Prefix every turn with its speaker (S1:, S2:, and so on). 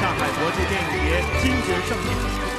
S1: 上海国际电影节金爵盛典。